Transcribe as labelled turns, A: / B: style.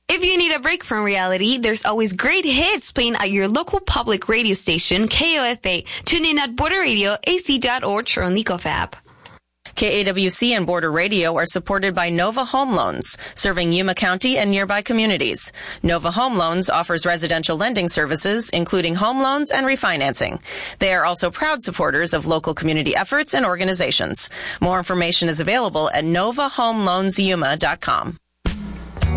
A: If you need a break from reality, there's always great hits playing at your local public radio station, KOFA. Tune in at Border Radio, AC.org, or on the Nicof app.
B: KAWC and Border Radio are supported by Nova Home Loans, serving Yuma County and nearby communities. Nova Home Loans offers residential lending services, including home loans and refinancing. They are also proud supporters of local community efforts and organizations. More information is available at novahomeloansyuma.com.